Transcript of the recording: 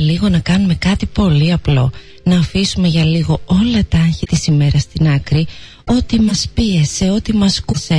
λίγο να κάνουμε κάτι πολύ απλό. Να αφήσουμε για λίγο όλα τα άγχη της ημέρας στην άκρη. Ό,τι μας πίεσε, ό,τι μας κούσε,